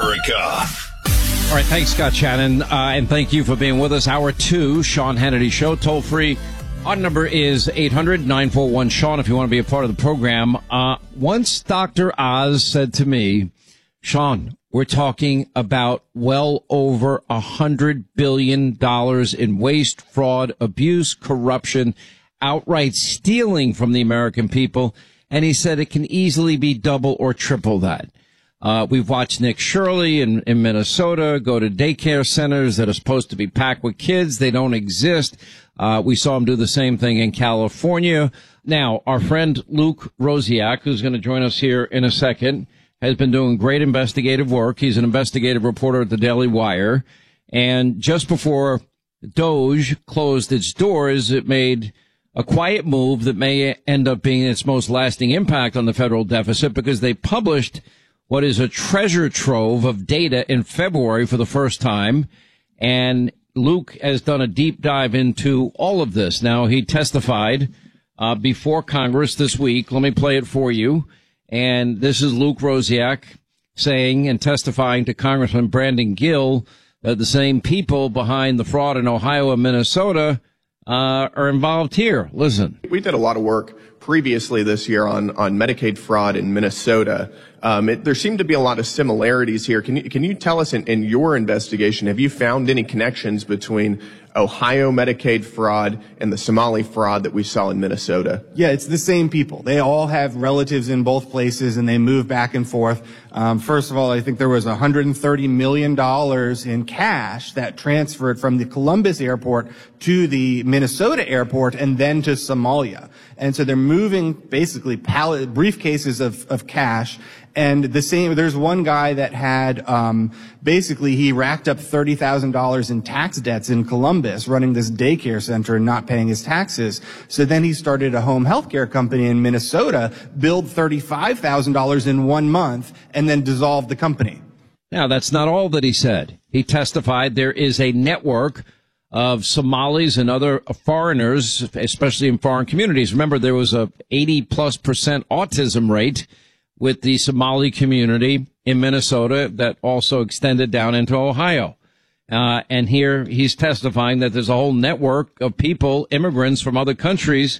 America. All right, thanks, Scott Shannon, and thank you for being with us. Hour 2, Sean Hannity Show, toll free. Our number is 800-941-SEAN if you want to be a part of the program. Once Dr. Oz said to me, Sean, we're talking about well over $100 billion in waste, fraud, abuse, corruption, outright stealing from the American people. And he said it can easily be double or triple that. We've watched Nick Shirley in Minnesota go to daycare centers that are supposed to be packed with kids. They don't exist. We saw him do the same thing in California. Now, our friend Luke Rosiak, who's going to join us here in a second, has been doing great investigative work. He's an investigative reporter at the Daily Wire. And just before DOJ closed its doors, it made a quiet move that may end up being its most lasting impact on the federal deficit, because they published what is a treasure trove of data in February for the first time. And Luke has done a deep dive into all of this. Now, he testified before Congress this week. Let me play it for you. And this is Luke Rosiak saying and testifying to Congressman Brandon Gill that the same people behind the fraud in Ohio and Minnesota are involved here. Listen. We did a lot of work previously this year on Medicaid fraud in Minnesota. There seem to be a lot of similarities here. Can you tell us in your investigation, have you found any connections between Ohio Medicaid fraud and the Somali fraud that we saw in Minnesota? Yeah, it's the same people. They all have relatives in both places, and they move back and forth. First of all, I think there was $130 million in cash that transferred from the Columbus airport to the Minnesota airport and then to Somalia. And so they're moving basically briefcases of cash. And there's one guy that had, basically he racked up $30,000 in tax debts in Columbus running this daycare center and not paying his taxes. So then he started a home health care company in Minnesota, billed $35,000 in 1 month, and then dissolved the company. Now, that's not all that he said. He testified there is a network of Somalis and other foreigners, especially in foreign communities. Remember, there was a 80+% autism rate with the Somali community in Minnesota that also extended down into Ohio. And here he's testifying that there's a whole network of people, immigrants from other countries,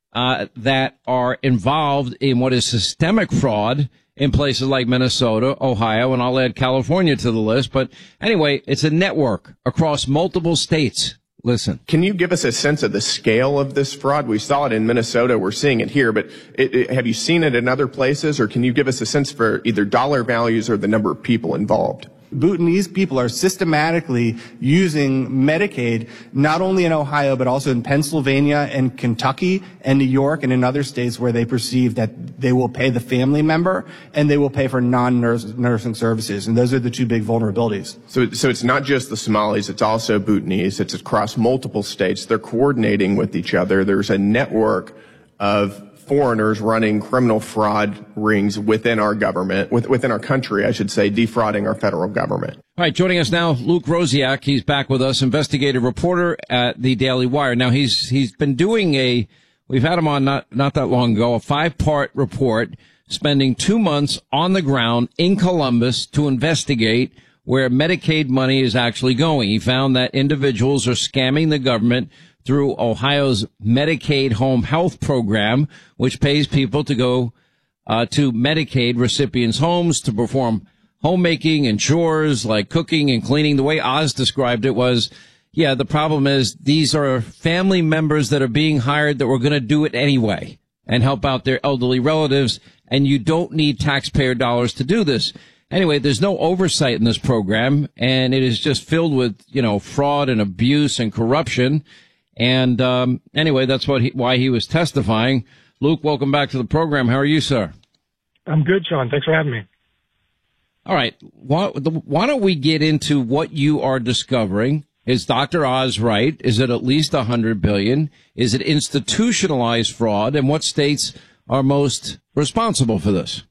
that are involved in what is systemic fraud in places like Minnesota, Ohio, and I'll add California to the list. But anyway, it's a network across multiple states. Listen. Can you give us a sense of the scale of this fraud? We saw it in Minnesota. We're seeing it here. But have you seen it in other places? Or can you give us a sense for either dollar values or the number of people involved? Bhutanese people are systematically using Medicaid, not only in Ohio, but also in Pennsylvania and Kentucky and New York and in other states where they perceive that they will pay the family member and they will pay for non-nursing services. And those are the two big vulnerabilities. So it's not just the Somalis, it's also Bhutanese. It's across multiple states. They're coordinating with each other. There's a network of foreigners running criminal fraud rings within our government, within our country, I should say, defrauding our federal government. All right, joining us now, Luke Rosiak. He's back with us, investigative reporter at the Daily Wire. Now, he's been doing we've had him on not that long ago, a 5-part report, spending 2 months on the ground in Columbus to investigate where Medicaid money is actually going. He found that individuals are scamming the government through Ohio's Medicaid home health program, which pays people to go to Medicaid recipients' homes to perform homemaking and chores like cooking and cleaning. The way Oz described it was, yeah, the problem is these are family members that are being hired that were going to do it anyway and help out their elderly relatives, and you don't need taxpayer dollars to do this. Anyway, there's no oversight in this program, and it is just filled with, fraud and abuse and corruption. And anyway, that's why he was testifying. Luke, welcome back to the program. How are you, sir? I'm good, Sean. Thanks for having me. All right. Why don't we get into what you are discovering? Is Dr. Oz right? Is it at least $100 billion? Is it institutionalized fraud? And what states are most responsible for this?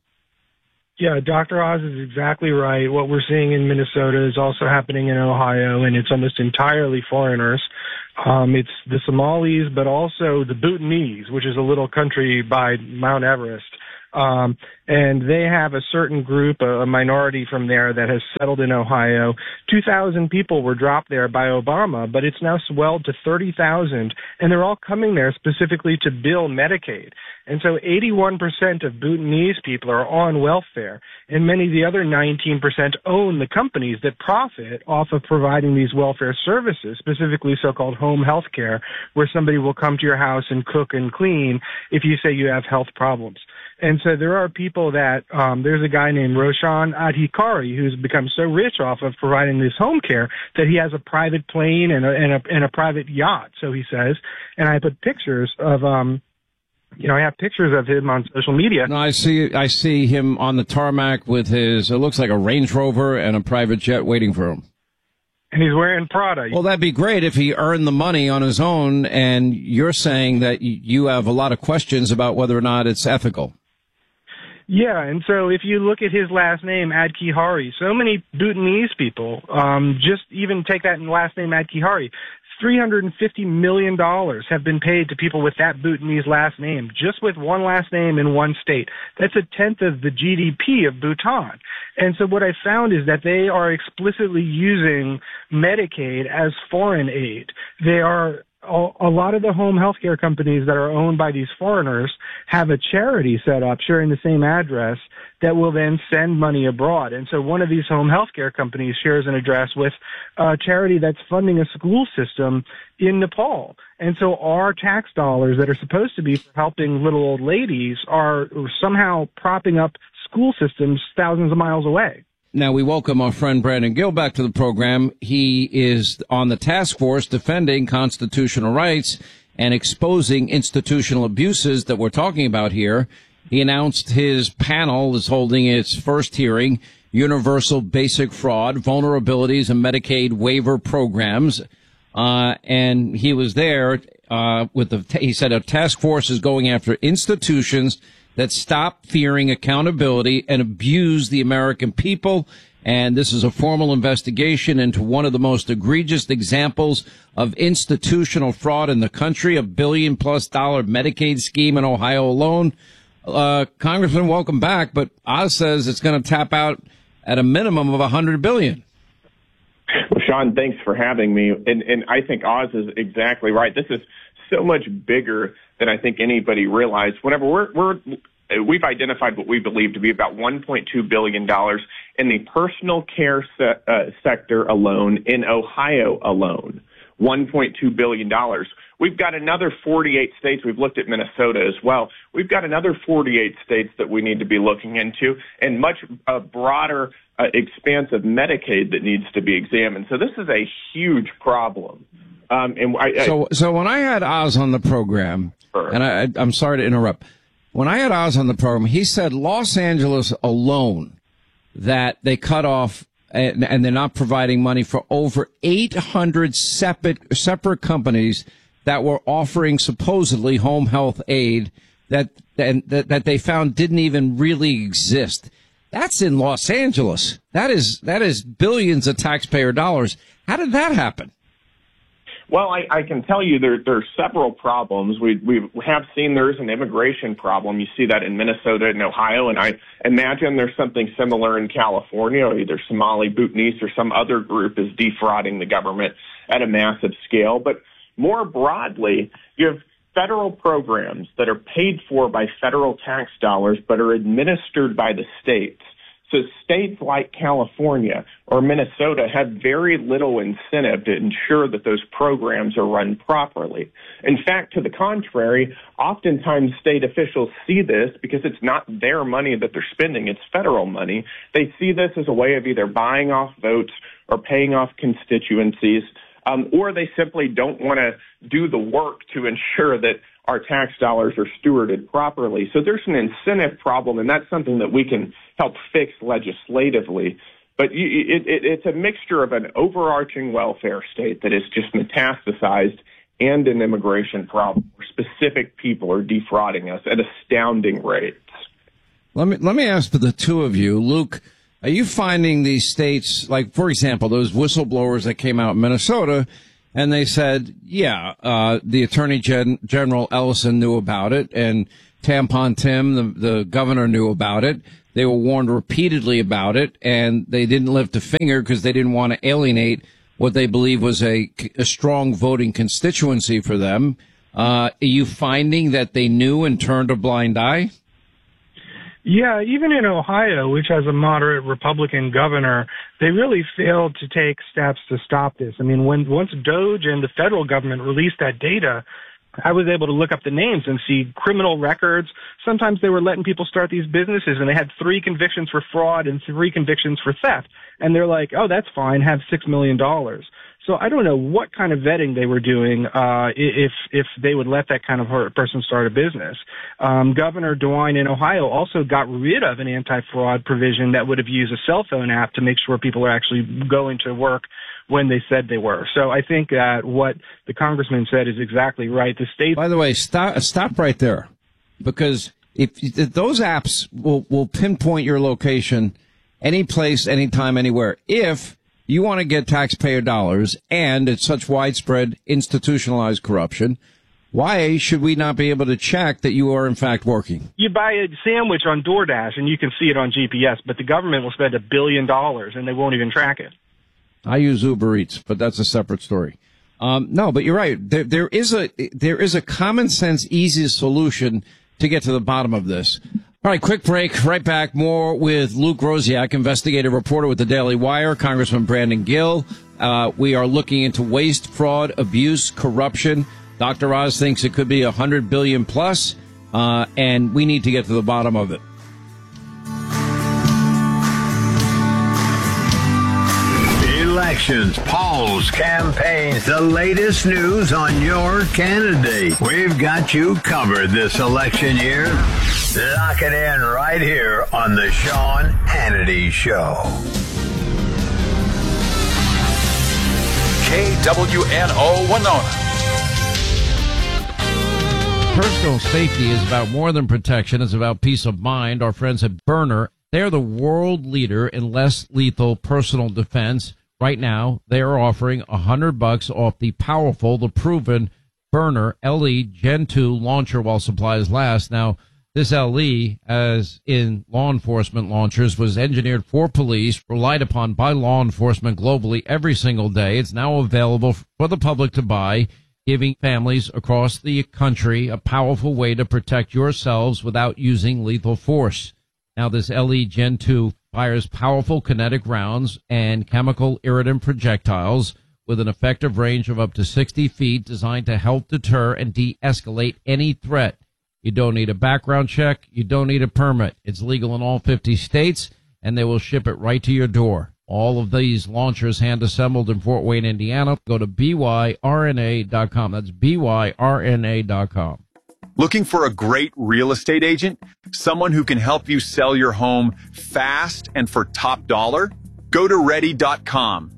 Yeah, Dr. Oz is exactly right. What we're seeing in Minnesota is also happening in Ohio, and it's almost entirely foreigners. It's the Somalis, but also the Bhutanese, which is a little country by Mount Everest. And they have a certain group, a minority from there that has settled in Ohio. 2,000 people were dropped there by Obama, but it's now swelled to 30,000, and they're all coming there specifically to bill Medicaid. And so 81% of Bhutanese people are on welfare, and many of the other 19% own the companies that profit off of providing these welfare services, specifically so-called home health care, where somebody will come to your house and cook and clean if you say you have health problems. And so there are people that, there's a guy named Roshan Adhikari who's become so rich off of providing this home care that he has a private plane and a private yacht, so he says. And I put pictures of, I have pictures of him on social media. No, I see him on the tarmac with it looks like a Range Rover and a private jet waiting for him. And he's wearing Prada. Well, that'd be great if he earned the money on his own, and you're saying that you have a lot of questions about whether or not it's ethical. Yeah, and so if you look at his last name, Adhikari, so many Bhutanese people, just even take that last name, Adhikari, $350 million have been paid to people with that Bhutanese last name, just with one last name in one state. That's a tenth of the GDP of Bhutan. And so what I found is that they are explicitly using Medicaid as foreign aid. They are a lot of the home healthcare companies that are owned by these foreigners have a charity set up sharing the same address that will then send money abroad. And so one of these home healthcare companies shares an address with a charity that's funding a school system in Nepal. And so our tax dollars that are supposed to be for helping little old ladies are somehow propping up school systems thousands of miles away. Now, we welcome our friend Brandon Gill back to the program. He is on the task force defending constitutional rights and exposing institutional abuses that we're talking about here. He announced his panel is holding its first hearing, Universal Basic Fraud, Vulnerabilities in Medicaid Waiver Programs. And he was there he said a task force is going after institutions that stop fearing accountability and abuse the American people. And this is a formal investigation into one of the most egregious examples of institutional fraud in the country, $1 billion+ Medicaid scheme in Ohio alone. Congressman, welcome back. But Oz says it's going to tap out at a minimum of $100 billion. Well, Sean, thanks for having me. And I think Oz is exactly right. This is so much bigger than I think anybody realized. Whenever we've identified what we believe to be about $1.2 billion in the personal care sector alone, in Ohio alone, $1.2 billion. We've got another 48 states. We've looked at Minnesota as well. We've got another 48 states that we need to be looking into, and much broader expanse of Medicaid that needs to be examined. So this is a huge problem. So when I had Oz on the program, sure. And I'm sorry to interrupt, when I had Oz on the program, he said Los Angeles alone that they cut off and they're not providing money for over 800 separate companies that were offering supposedly home health aid that they found didn't even really exist. That's in Los Angeles. That is billions of taxpayer dollars. How did that happen? Well, I can tell you there are several problems. We have seen there's an immigration problem. You see that in Minnesota and Ohio, and I imagine there's something similar in California, or either Somali, Bhutanese, or some other group is defrauding the government at a massive scale. But more broadly, you have federal programs that are paid for by federal tax dollars but are administered by the states. So states like California or Minnesota have very little incentive to ensure that those programs are run properly. In fact, to the contrary, oftentimes state officials see this because it's not their money that they're spending, it's federal money. They see this as a way of either buying off votes or paying off constituencies, or they simply don't want to do the work to ensure that our tax dollars are stewarded properly. So there's an incentive problem, and that's something that we can help fix legislatively. But it's a mixture of an overarching welfare state that is just metastasized and an immigration problem where specific people are defrauding us at astounding rates. Let me ask for the two of you. Luke, are you finding these states, like, for example, those whistleblowers that came out in Minnesota, and they said, the Attorney General Ellison knew about it, and Tampon Tim, the governor, knew about it. They were warned repeatedly about it, and they didn't lift a finger because they didn't want to alienate what they believe was a strong voting constituency for them. Are you finding that they knew and turned a blind eye? Yeah, even in Ohio, which has a moderate Republican governor, they really failed to take steps to stop this. I mean, once DOJ and the federal government released that data, I was able to look up the names and see criminal records. Sometimes they were letting people start these businesses, and they had 3 convictions for fraud and 3 convictions for theft. And they're like, oh, that's fine, have $6 million. So I don't know what kind of vetting they were doing if they would let that kind of person start a business. Governor DeWine in Ohio also got rid of an anti-fraud provision that would have used a cell phone app to make sure people are actually going to work when they said they were. So I think that what the congressman said is exactly right. The state. By the way, stop right there, because if those apps will pinpoint your location, any place, anytime, anywhere. If you want to get taxpayer dollars, and it's such widespread institutionalized corruption, why should we not be able to check that you are in fact working? You buy a sandwich on DoorDash and you can see it on GPS, but the government will spend $1 billion and they won't even track it. I use Uber Eats, but that's a separate story. No, but you're right. There is a common sense, easy solution to get to the bottom of this. All right, quick break. Right back. More with Luke Rosiak, investigative reporter with the Daily Wire, Congressman Brandon Gill. We are looking into waste, fraud, abuse, corruption. Dr. Oz thinks it could be $100 billion plus, and we need to get to the bottom of it. Elections, polls, campaigns, the latest news on your candidate. We've got you covered this election year. Lock it in right here on the Sean Hannity Show. KWNO Winona. Personal safety is about more than protection. It's about peace of mind. Our friends at Byrna, they're the world leader in less lethal personal defense. Right now, they are offering $100 off the powerful, the proven Byrna LE Gen 2 launcher while supplies last. Now, this LE, as in law enforcement launchers, was engineered for police, relied upon by law enforcement globally every single day. It's now available for the public to buy, giving families across the country a powerful way to protect yourselves without using lethal force. Now, this LE Gen 2 fires powerful kinetic rounds and chemical irritant projectiles with an effective range of up to 60 feet, designed to help deter and de-escalate any threat. You don't need a background check. You don't need a permit. It's legal in all 50 states, and they will ship it right to your door. All of these launchers hand-assembled in Fort Wayne, Indiana. Go to byrna.com. That's byrna.com. Looking for a great real estate agent? Someone who can help you sell your home fast and for top dollar? Go to ready.com,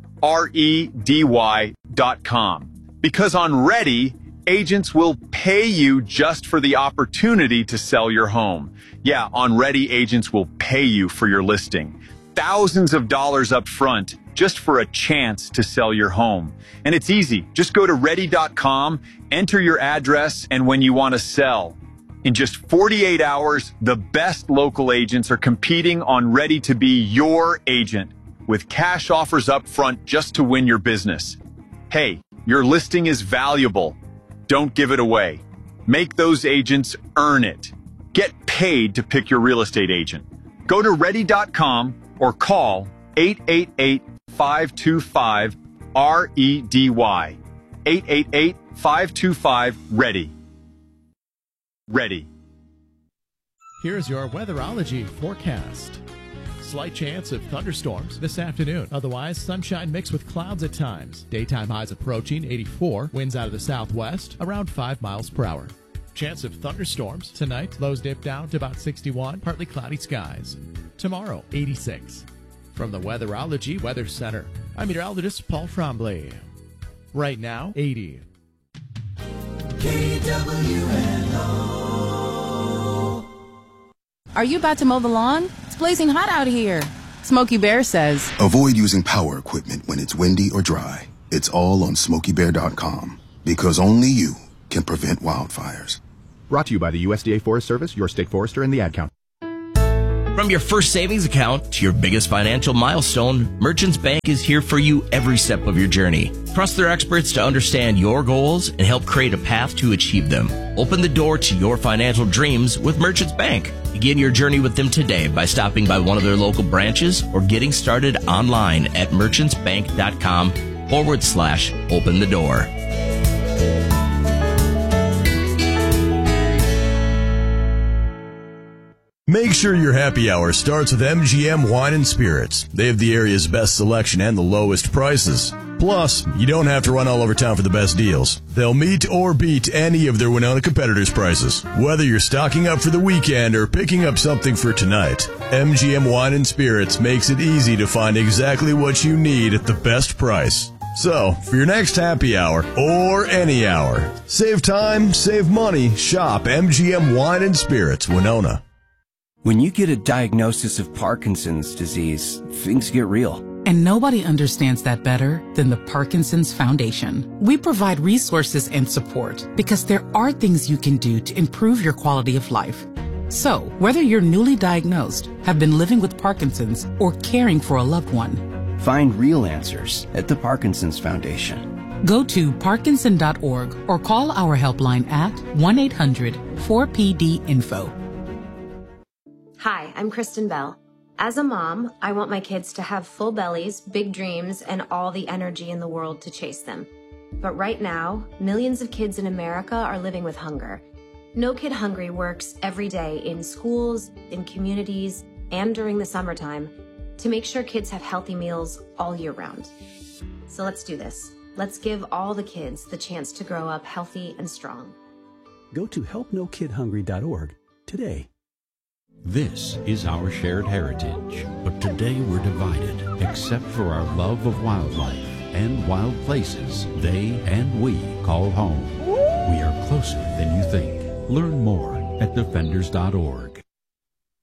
REDY.com. Because on Ready, agents will pay you just for the opportunity to sell your home. Yeah, on Ready, agents will pay you for your listing. Thousands of dollars up front just for a chance to sell your home. And it's easy. Just go to ready.com, enter your address, and when you want to sell. In just 48 hours, the best local agents are competing on Ready to be your agent with cash offers up front just to win your business. Hey, your listing is valuable. Don't give it away. Make those agents earn it. Get paid to pick your real estate agent. Go to ready.com or call 888-525-REDY. 888-525-READY. Ready. Here's your weatherology forecast. Slight chance of thunderstorms this afternoon. Otherwise, sunshine mixed with clouds at times. Daytime highs approaching 84. Winds out of the southwest around 5 miles per hour. Chance of thunderstorms tonight. Lows dip down to about 61. Partly cloudy skies. Tomorrow, 86. From the Weatherology Weather Center, I'm meteorologist Paul Tremblay. Right now, 80. KWNO. Are you about to mow the lawn? It's blazing hot out here. Smokey Bear says, avoid using power equipment when it's windy or dry. It's all on SmokeyBear.com, because only you can prevent wildfires. Brought to you by the USDA Forest Service, your state forester, and the Ad Council. From your first savings account to your biggest financial milestone, Merchants Bank is here for you every step of your journey. Trust their experts to understand your goals and help create a path to achieve them. Open the door to your financial dreams with Merchants Bank. Begin your journey with them today by stopping by one of their local branches or getting started online at merchantsbank.com/open the door. Make sure your happy hour starts with MGM Wine and Spirits. They have the area's best selection and the lowest prices. Plus, you don't have to run all over town for the best deals. They'll meet or beat any of their Winona competitors' prices. Whether you're stocking up for the weekend or picking up something for tonight, MGM Wine and Spirits makes it easy to find exactly what you need at the best price. So, for your next happy hour, or any hour, save time, save money, shop MGM Wine and Spirits, Winona. When you get a diagnosis of Parkinson's disease, things get real. And nobody understands that better than the Parkinson's Foundation. We provide resources and support because there are things you can do to improve your quality of life. So, whether you're newly diagnosed, have been living with Parkinson's, or caring for a loved one, find real answers at the Parkinson's Foundation. Go to parkinson.org or call our helpline at 1-800-4PD-INFO. Hi, I'm Kristen Bell. As a mom, I want my kids to have full bellies, big dreams, and all the energy in the world to chase them. But right now, millions of kids in America are living with hunger. No Kid Hungry works every day in schools, in communities, and during the summertime to make sure kids have healthy meals all year round. So let's do this. Let's give all the kids the chance to grow up healthy and strong. Go to helpnokidhungry.org today. This is our shared heritage, but today we're divided, except for our love of wildlife and wild places they and we call home. We are closer than you think. Learn more at defenders.org.